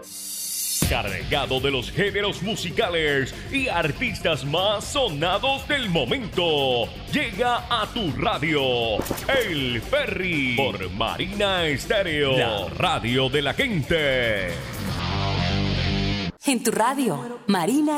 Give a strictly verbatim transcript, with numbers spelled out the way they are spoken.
Cargado de los géneros musicales y artistas más sonados del momento. Llega a tu radio El Ferry por Marina Estéreo, la radio de la gente. En tu radio, Marina